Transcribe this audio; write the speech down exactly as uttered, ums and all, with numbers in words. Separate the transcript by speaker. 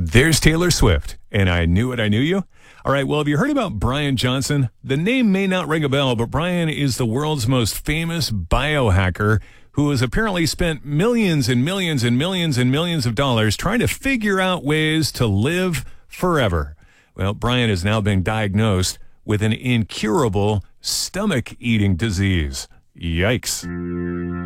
Speaker 1: There's Taylor Swift, and I Knew It, I Knew You. All right, well, have you heard about Brian Johnson? The name may not ring a bell, but Brian is the world's most famous biohacker who has apparently spent millions and millions and millions and millions of dollars trying to figure out ways to live forever. Well, Brian has now been diagnosed with an incurable stomach-eating disease. Yikes.